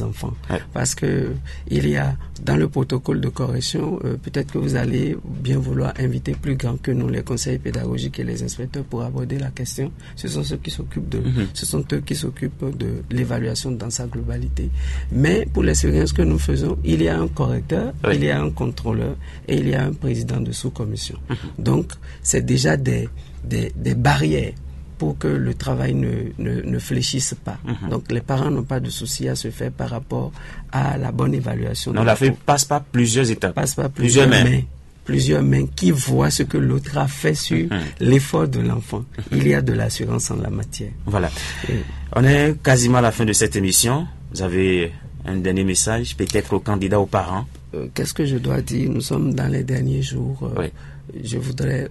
petits enfants. Parce que il y a dans le protocole de correction, peut-être que vous allez bien vouloir inviter plus grand que nous, les conseils pédagogiques et les inspecteurs, pour aborder la question. Ce sont ceux qui s'occupent de l'évaluation dans sa globalité. Mais pour l'expérience que nous faisons, il y a un correcteur, il y a un contrôleur et il y a un président de sous-commission. Donc, c'est déjà des barrières pour que le travail ne fléchisse pas. Donc, les parents n'ont pas de souci à se faire par rapport à la bonne évaluation. Non, passe pas plusieurs étapes. Passe pas plusieurs mains qui voient ce que l'autre a fait sur l'effort de l'enfant. Il y a de l'assurance en la matière. Voilà. On est quasiment à la fin de cette émission. Vous avez un dernier message, peut-être aux candidats, aux parents? Qu'est-ce que je dois dire? Nous sommes dans les derniers jours. Je voudrais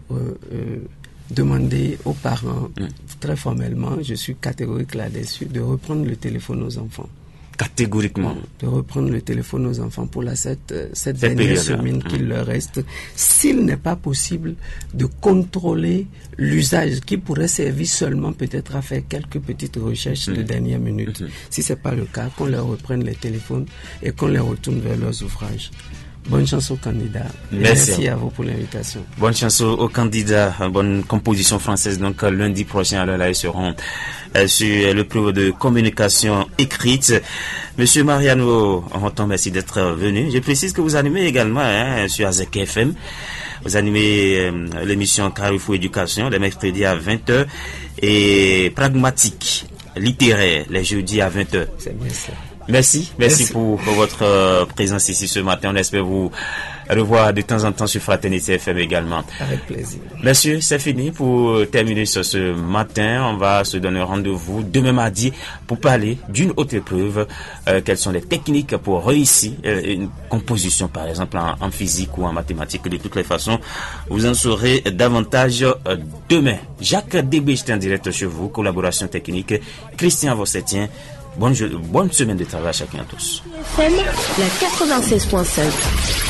demander aux parents, très formellement, je suis catégorique là-dessus, de reprendre le téléphone aux enfants. Catégoriquement. De reprendre le téléphone aux enfants pour cette dernière semaine qu'il leur reste. S'il n'est pas possible de contrôler l'usage qui pourrait servir seulement peut-être à faire quelques petites recherches de dernière minute. Si ce n'est pas le cas, qu'on leur reprenne les téléphones et qu'on les retourne vers leurs ouvrages. Bonne chance aux candidats. Merci à vous pour l'invitation. Bonne chance aux candidats. Bonne composition française. Donc lundi prochain, alors là, ils seront sur l'épreuve de communication écrite. Monsieur Mariano, merci d'être venu. Je précise que vous animez également sur AZEK FM. Vous animez l'émission Carrefour Éducation les mercredis à 20h et Pragmatique littéraire les jeudis à 20h. C'est bien ça. Merci pour votre présence ici ce matin. On espère vous revoir de temps en temps sur Fraternité FM également. Avec plaisir. Messieurs, c'est fini pour terminer sur ce matin. On va se donner rendez-vous demain mardi pour parler d'une autre épreuve. Quelles sont les techniques pour réussir une composition, par exemple en physique ou en mathématiques. De toutes les façons, vous en saurez davantage demain. Jacques Débé, j'étais en direct chez vous. Collaboration technique, Christian Vossetien. Bonne semaine de travail à chacun et à tous. FM, la 96.5.